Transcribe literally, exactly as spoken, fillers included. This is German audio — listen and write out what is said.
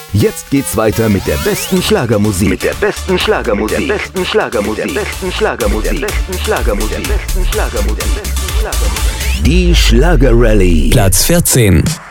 Jetzt geht's weiter mit der besten Schlagermusik. Mit der besten Schlagermusik. Mit der besten Schlagermusik. Mit der besten Schlagermusik. Mit der besten Schlagermusik. Mit der besten Schlagermusik. Die Schlager Rallye. Platz vierzehn.